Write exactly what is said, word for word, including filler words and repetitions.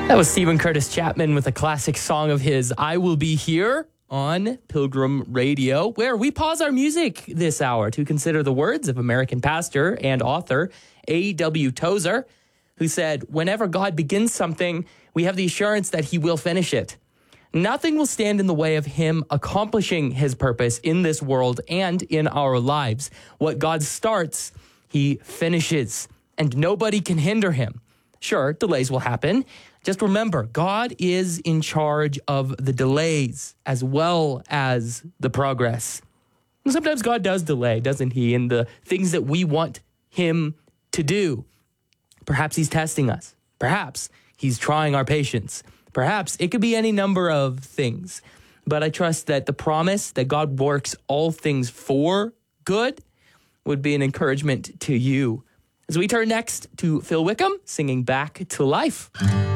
That was Stephen Curtis Chapman with a classic song of his, I Will Be Here, on Pilgrim Radio, where we pause our music this hour to consider the words of American pastor and author A W Tozer, who said, whenever God begins something, we have the assurance that he will finish it. Nothing will stand in the way of him accomplishing his purpose in this world and in our lives. What God starts, he finishes, and nobody can hinder him. Sure, delays will happen. Just remember, God is in charge of the delays as well as the progress. And sometimes God does delay, doesn't he, in the things that we want him to do. Perhaps he's testing us. Perhaps he's trying our patience. Perhaps it could be any number of things. But I trust that the promise that God works all things for good would be an encouragement to you. As we turn next to Phil Wickham singing Back to Life.